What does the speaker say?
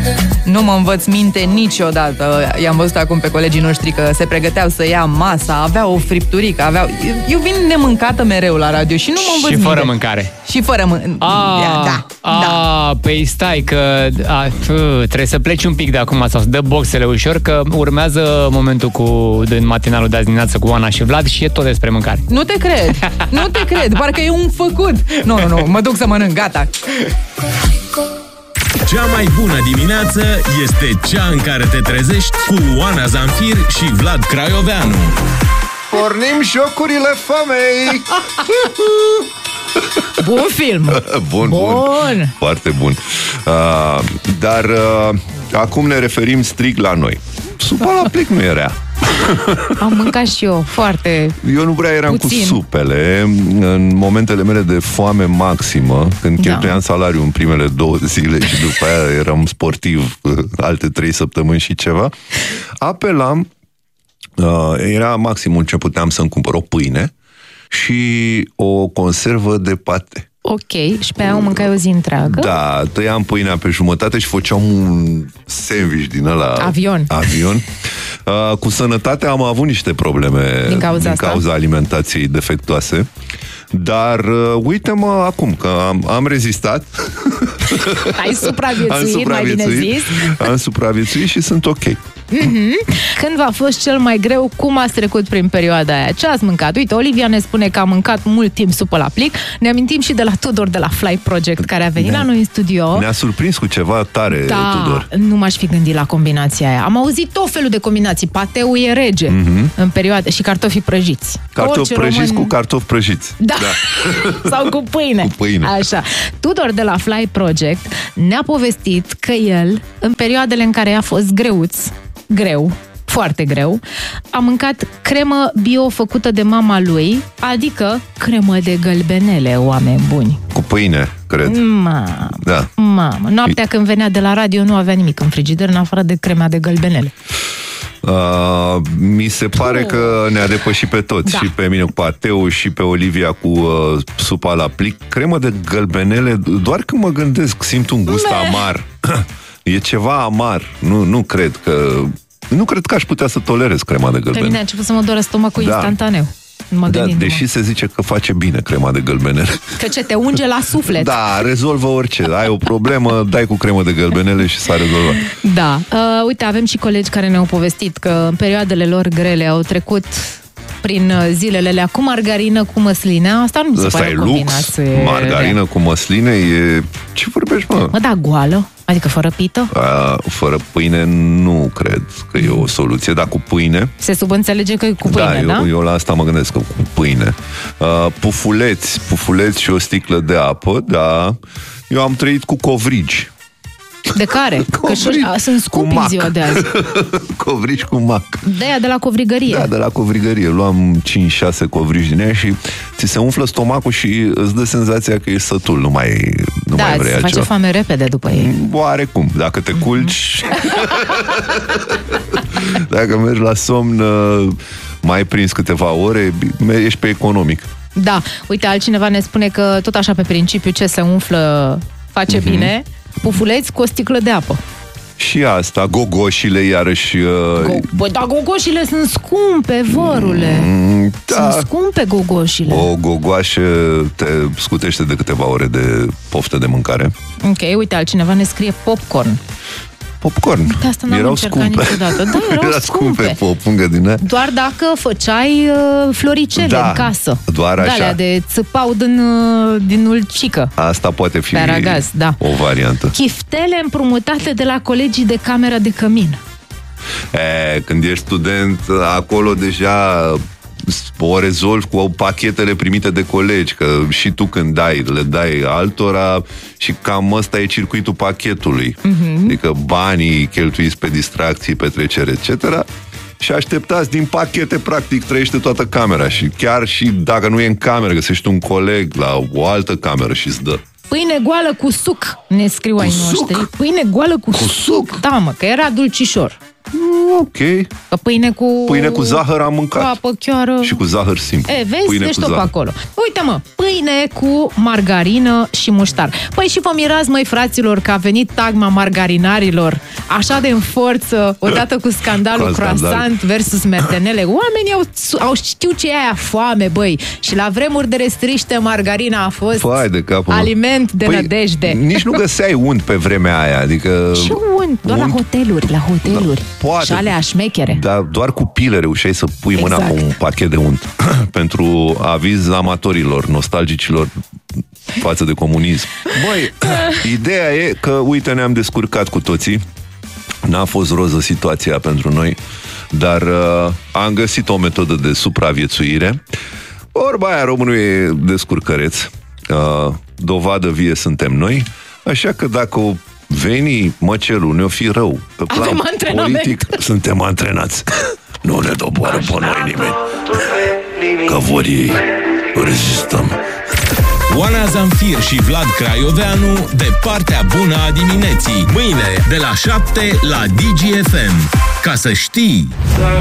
Nu mă învăț minte niciodată. I-am văzut acum pe colegii noștri că se pregăteau să ia masa, aveau o fripturică, aveau... Eu vin nemâncată mereu la radio și nu mă învăț minte. Și fără mâncare. Și fără mâncare. Da. Păi stai că trebuie să pleci un pic de acum sau să dă boxele ușor, că urmează momentul din matinalul de azi dimineață cu Oana și Vlad și e tot despre mâncare. Nu te cred, parcă e un făcut. Nu, mă duc să mănânc, gata. Cea mai bună dimineață este cea în care te trezești cu Oana Zanfir și Vlad Craioveanu. Pornim jocurile famei! Bun film! Bun. Foarte bun. Dar acum ne referim strict la noi. Supa la plic nu e rea. Am mâncat și eu, foarte Eu nu prea eram puțin. cu supele. În momentele mele de foame maximă, când cheltuiam salariul în primele 2 zile și după aia eram sportiv alte 3 săptămâni și ceva, apelam, era maximul ce puteam să-mi cumpăr o pâine și o conservă de pate. Ok, și pe aia o mâncai o zi întreagă? Da, tăiam pâinea pe jumătate și făceam un sandwich din ăla... Avion. Cu sănătatea am avut niște probleme din cauza alimentației defectuoase. Dar uite-mă acum că am rezistat. Ai supraviețuit, mai bine zis. Am supraviețuit și sunt ok. Când v-a fost cel mai greu, cum ați trecut prin perioada aia? Ce ați mâncat? Uite, Olivia ne spune că a mâncat mult timp supă la plic. Ne amintim și de la Tudor de la Fly Project, care a venit la noi în studio. Ne-a surprins cu ceva tare, Tudor. Nu m-aș fi gândit la combinația aia. Am auzit tot felul de combinații. Pateu e rege în perioadă și cartofi prăjiți. Cartofi prăjiți cu cartofi prăjiți. Da. Sau cu pâine. Cu pâine. Așa. Tudor de la Fly Project ne-a povestit că el, în perioadele în care a fost greu, foarte greu, a mâncat cremă bio făcută de mama lui, adică cremă de gălbenele, oameni buni. Cu pâine, cred. Mamă, noaptea când venea de la radio nu avea nimic în frigider, în afară de crema de gălbenele. Mi se pare că ne-a depășit pe toți, și pe mine cu pateu și pe Olivia cu supa la plic. Cremă de gălbenele, doar când mă gândesc, simt un gust amar. E ceva amar. Nu cred că aș putea să tolerez crema de gălbenele. Pe mine a început să mă doară stomacul instantaneu. Deși se zice că face bine crema de gălbenele. Că ce, te unge la suflet. Da, rezolvă orice. Ai o problemă, dai cu cremă de gălbenele și s-a rezolvat. Da. Uite, avem și colegi care ne-au povestit că în perioadele lor grele au trecut prin zilele alea cu margarină, cu măsline. Asta nu mi se pare o combinație. Lux, margarină cu măsline e... Ce vorbești, mă? Mă, da, goală? Adică fără pită? Fără pâine nu cred că e o soluție, dar cu pâine... Se subînțelege că e cu pâine, da? Eu la asta mă gândesc, că cu pâine. Pufuleți și o sticlă de apă, da. Eu am trăit cu covrigi. De care? Că sunt scumpi în ziua de azi. Covrigi cu mac. De aia de la covrigărie. Da, de la covrigărie. Luam 5-6 covrigi din ea și ți se umflă stomacul și îți dă senzația că ești sătul, nu mai vrei altceva. Da, îți face foame repede după ei. Oarecum, dacă te culci, dacă mergi la somn, mai prins câteva ore, ești pe economic. Da, uite, altcineva ne spune că tot așa pe principiu ce se umflă face bine. Pufuleți cu o sticlă de apă. Și asta, gogoșile iarăși... Băi, dar gogoșile sunt scumpe, vărule. Sunt scumpe gogoșile. O gogoașă te scutește de câteva ore de poftă de mâncare. Ok, uite, altcineva ne scrie popcorn. Popcorn. Asta n-am încercat niciodată. Da, erau scumpe. O pungă din aia. Doar dacă făceai floricele în casă. Doar așa. Alea de țăpau din ulcică. Asta poate fi aragaz, o variantă. Chiftele împrumutate de la colegii de cameră de cămin. Când ești student, acolo deja o rezolvi cu pachetele primite de colegi, că și tu când le dai altora și cam ăsta e circuitul pachetului. Adică banii cheltuiți pe distracții, petrecere, etc. Și așteptați din pachete, practic, trăiește toată camera. Și chiar și dacă nu e în cameră, găsești un coleg la o altă cameră și îți dă. Pâine goală cu suc, ne scriu ai noștri. Pâine goală cu suc. Da, mă, că era dulcișor. Ok. Că pâine cu zahăr am mâncat. Apă chiară. Și cu zahăr simplu. Vezi, pâine deci cu tot pe zahăr. acolo. Uite mă, pâine cu margarină și muștar. Păi și vă mirați, măi, fraților, că a venit tagma margarinarilor așa de în forță, odată cu scandalul croissant versus mertenele. Oamenii au știu ce e aia foame, băi. Și la vremuri de restriște, margarina a fost aliment de nădejde. Nici nu găseai unt pe vremea aia. Adică și unt, doar la hoteluri. Da, poate. Și alea șmechere. Dar doar cu pile reușeai să pui mâna pe un pachet de unt. Pentru aviz amatorilor, nostalgicilor față de comunism. Băi, ideea e că, uite, ne-am descurcat cu toții. N-a fost roză situația pentru noi, dar am găsit o metodă de supraviețuire. Vorba aia, românul e descurcăreț. Dovadă vie suntem noi. Așa că dacă o veni măcelul, ne-o fi rău. Pe plan politic, suntem antrenați. Nu ne doboară pe noi nimeni. Că vor ei, rezistăm. Oana Zamfir și Vlad Craioveanu, de partea bună a dimineții. Mâine, de la 7 la DGFM. Ca să știi...